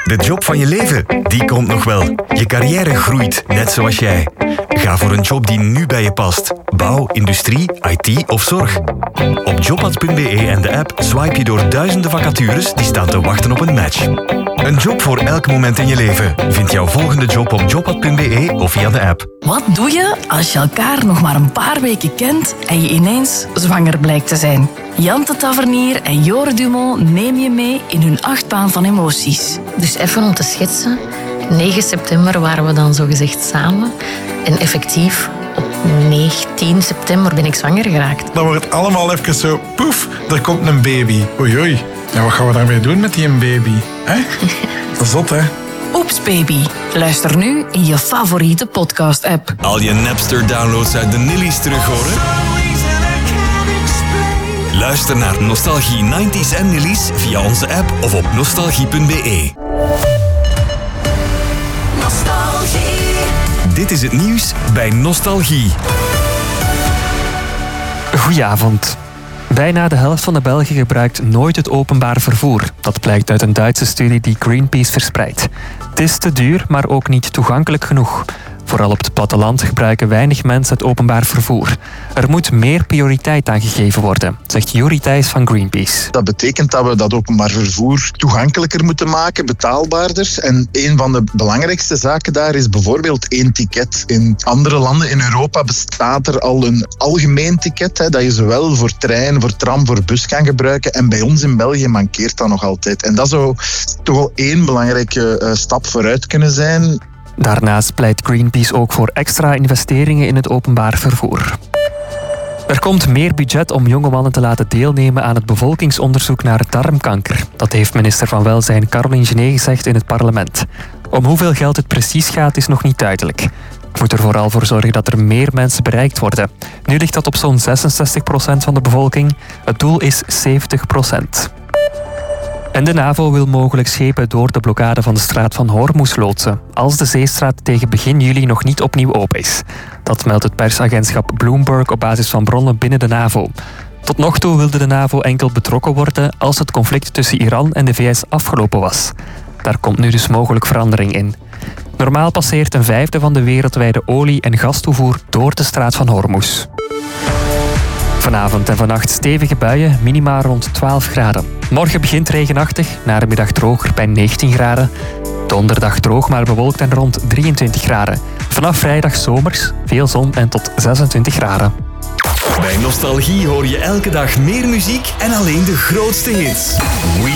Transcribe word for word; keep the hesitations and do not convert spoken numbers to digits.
De job van je leven, die komt nog wel. Je carrière groeit, net zoals jij. Ga voor een job die nu bij je past. Bouw, industrie, I T of zorg. Op jobpad punt be en de app swipe je door duizenden vacatures die staan te wachten op een match. Een job voor elk moment in je leven. Vind jouw volgende job op jobpad punt be of via de app. Wat doe je als je elkaar nog maar een paar weken kent en je ineens zwanger blijkt te zijn? Jante Tavernier en Jore Dumont nemen je mee in hun achtbaan van emoties. Dus even om te schetsen. negen september waren we dan zogezegd samen. En effectief, op negentien september ben ik zwanger geraakt. Dan wordt het allemaal even zo, poef, er komt een baby. Oei, oei. Ja, wat gaan we daarmee doen met die baby? Hè? Dat is zot, hè? Oeps Baby. Luister nu in je favoriete podcast-app. Al je Napster-downloads uit de Nillies terug horen? Luister naar Nostalgie negentig's en Nillies via onze app of op nostalgie punt be. Dit is het nieuws bij Nostalgie. Goedenavond. Bijna de helft van de Belgen gebruikt nooit het openbaar vervoer. Dat blijkt uit een Duitse studie die Greenpeace verspreidt. Het is te duur, maar ook niet toegankelijk genoeg. Vooral op het platteland gebruiken weinig mensen het openbaar vervoer. Er moet meer prioriteit aan gegeven worden, zegt Juri Thijs van Greenpeace. Dat betekent dat we dat openbaar vervoer toegankelijker moeten maken, betaalbaarder. En een van de belangrijkste zaken daar is bijvoorbeeld één ticket. In andere landen in Europa bestaat er al een algemeen ticket, hè, dat je zowel voor trein, voor tram, voor bus kan gebruiken. En bij ons in België mankeert dat nog altijd. En dat zou toch wel één belangrijke uh, stap vooruit kunnen zijn. Daarnaast pleit Greenpeace ook voor extra investeringen in het openbaar vervoer. Er komt meer budget om jonge mannen te laten deelnemen aan het bevolkingsonderzoek naar darmkanker. Dat heeft minister van Welzijn Caroline Genet gezegd in het parlement. Om hoeveel geld het precies gaat is nog niet duidelijk. Het moet er vooral voor zorgen dat er meer mensen bereikt worden. Nu ligt dat op zo'n zesenzestig procent van de bevolking. Het doel is zeventig procent. En de NAVO wil mogelijk schepen door de blokkade van de straat van Hormuz loodsen, als de zeestraat tegen begin juli nog niet opnieuw open is. Dat meldt het persagentschap Bloomberg op basis van bronnen binnen de NAVO. Tot nog toe wilde de NAVO enkel betrokken worden als het conflict tussen Iran en de V S afgelopen was. Daar komt nu dus mogelijk verandering in. Normaal passeert een vijfde van de wereldwijde olie- en gastoevoer door de straat van Hormuz. Vanavond en vannacht stevige buien, minima rond twaalf graden. Morgen begint regenachtig, na de middag droger bij negentien graden. Donderdag droog maar bewolkt en rond drieëntwintig graden. Vanaf vrijdag zomers, veel zon en tot zesentwintig graden. Bij Nostalgie hoor je elke dag meer muziek en alleen de grootste hits. We